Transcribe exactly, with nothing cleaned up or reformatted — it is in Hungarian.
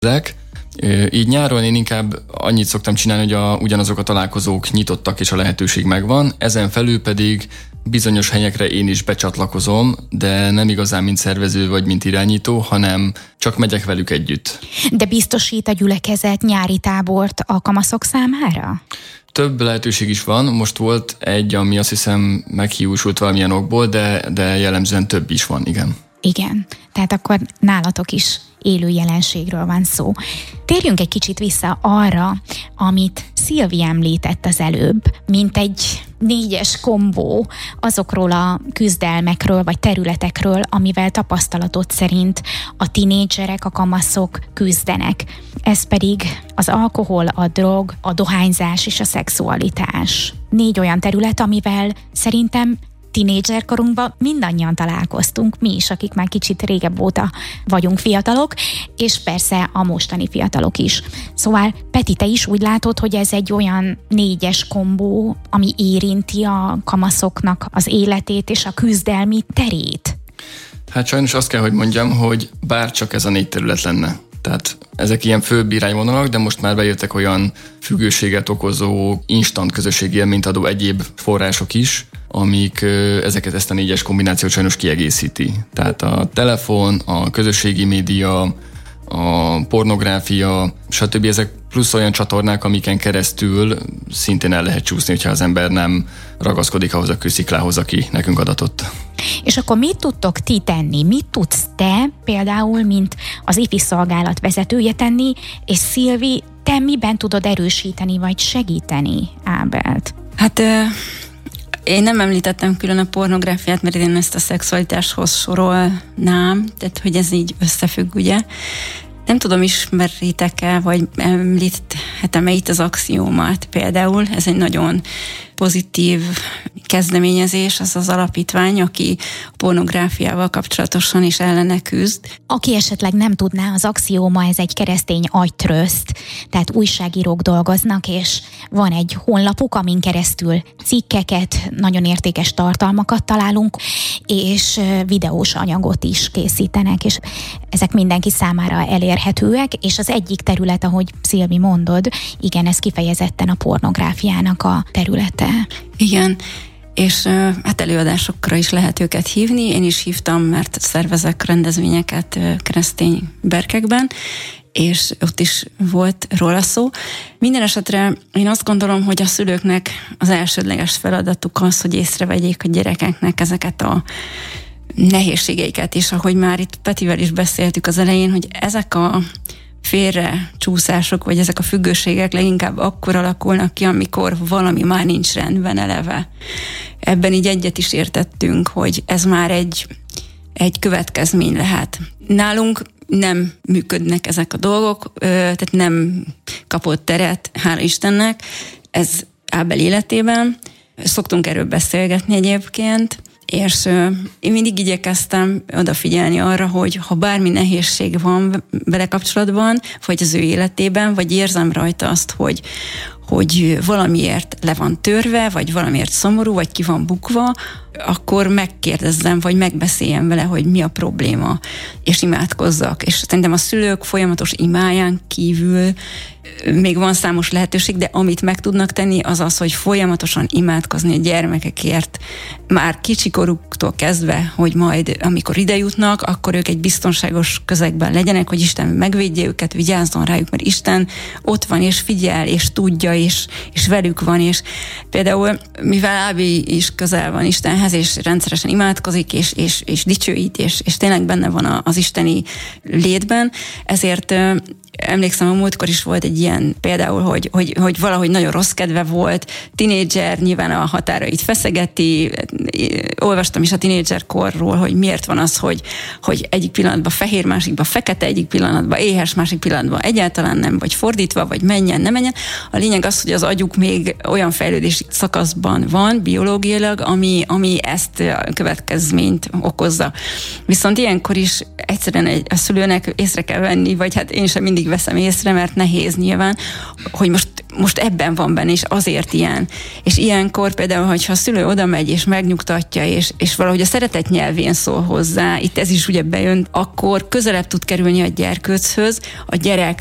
Így nyáron én inkább annyit szoktam csinálni, hogy a, ugyanazok a találkozók nyitottak és a lehetőség megvan, ezen felül pedig bizonyos helyekre én is becsatlakozom, de nem igazán mint szervező vagy mint irányító, hanem csak megyek velük együtt. De biztosít a gyülekezet nyári tábort a kamaszok számára? Több lehetőség is van. Most volt egy, ami azt hiszem meghiúsult valamilyen okból, de, de jellemzően több is van, igen. Igen, tehát akkor nálatok is élő jelenségről van szó. Térjünk egy kicsit vissza arra, amit Szilvi említett az előbb, mint egy négyes kombó azokról a küzdelmekről vagy területekről, amivel tapasztalatot szerint a tinédzserek, a kamaszok küzdenek. Ez pedig az alkohol, a drog, a dohányzás és a szexualitás. Négy olyan terület, amivel szerintem tinédzserkorunkban mindannyian találkoztunk, mi is, akik már kicsit régebb óta vagyunk fiatalok, és persze a mostani fiatalok is. Szóval Peti, te is úgy látod, hogy ez egy olyan négyes kombó, ami érinti a kamaszoknak az életét és a küzdelmi terét? Hát sajnos azt kell, hogy mondjam, hogy bárcsak ez a négy terület lenne. Tehát ezek ilyen főbb irányvonalak, de most már bejöttek olyan függőséget okozó, instant közösségi élményt adó egyéb források is, amik ezeket, ezt a négyes kombinációt sajnos kiegészíti. Tehát a telefon, a közösségi média, a pornográfia, stb. Ezek plusz olyan csatornák, amiken keresztül szintén el lehet csúszni, hogyha az ember nem ragaszkodik ahhoz a kősziklához, aki nekünk adatott. És akkor mit tudtok ti tenni? Mit tudsz te például, mint az ifi szolgálat vezetője tenni, és Szilvi, te miben tudod erősíteni vagy segíteni Ábelt? Hát én nem említettem külön a pornográfiát, mert én ezt a szexualitáshoz sorolnám, tehát hogy ez így összefügg, ugye. Nem tudom, ismeritek-e, vagy említhetem-e itt az Axiómát például. Ez egy nagyon pozitív kezdeményezés, az az alapítvány, aki pornográfiával kapcsolatosan is ellene küzd. Aki esetleg nem tudná, az Axióma, ez egy keresztény agytröszt, tehát újságírók dolgoznak, és van egy honlapuk, amin keresztül cikkeket, nagyon értékes tartalmakat találunk, és videós anyagot is készítenek, és ezek mindenki számára elérhetőek, és az egyik terület, ahogy Szilvi mondod, igen, ez kifejezetten a pornográfiának a területe. Igen, és hát előadásokra is lehet őket hívni. Én is hívtam, mert szervezek rendezvényeket keresztény berkekben, és ott is volt róla szó. Minden esetre én azt gondolom, hogy a szülőknek az elsődleges feladatuk az, hogy észrevegyék a gyerekeknek ezeket a nehézségeiket, és ahogy már itt Petivel is beszéltük az elején, hogy ezek a félre csúszások, vagy ezek a függőségek leginkább akkor alakulnak ki, amikor valami már nincs rendben eleve. Ebben így egyet is értettünk, hogy ez már egy, egy következmény lehet. Nálunk nem működnek ezek a dolgok, tehát nem kapott teret, hála Istennek, ez Ábel életében. Szoktunk erről beszélgetni egyébként, és én mindig igyekeztem odafigyelni arra, hogy ha bármi nehézség van vele kapcsolatban, vagy az ő életében, vagy érzem rajta azt, hogy, hogy valamiért le van törve, vagy valamiért szomorú, vagy ki van bukva, akkor megkérdezzem, vagy megbeszéljem vele, hogy mi a probléma, és imádkozzak. És szerintem a szülők folyamatos imáján kívül még van számos lehetőség, de amit meg tudnak tenni, az az, hogy folyamatosan imádkozni a gyermekekért, már kicsikoruktól kezdve, hogy majd amikor ide jutnak, akkor ők egy biztonságos közegben legyenek, hogy Isten megvédje őket, vigyázzon rájuk, mert Isten ott van, és figyel, és tudja, és, és velük van, és például, mivel Ábi is közel van Istenhez, és rendszeresen imádkozik, és, és, és dicsőít, és, és tényleg benne van az isteni létben, ezért emlékszem, a múltkor is volt egy ilyen például, hogy, hogy, hogy valahogy nagyon rossz kedve volt, tinédzser, nyilván a határait feszegeti, olvastam is a tinédzserkorról, hogy miért van az, hogy, hogy egyik pillanatban fehér, másikban fekete, egyik pillanatban éhes, másik pillanatban egyáltalán nem, vagy fordítva, vagy menjen, nem menjen. A lényeg az, hogy az agyuk még olyan fejlődési szakaszban van, biológiailag, ami, ami ezt a következményt okozza. Viszont ilyenkor is egyszerűen egy, a szülőnek észre kell venni, vagy hát én sem mindig veszem észre, mert nehéz nyilván, hogy most most ebben van benne, és azért ilyen. És ilyenkor például, hogyha a szülő oda megy, és megnyugtatja, és, és valahogy a szeretet nyelvén szól hozzá, itt ez is ugye bejön, akkor közelebb tud kerülni a gyerkőchöz, a gyerek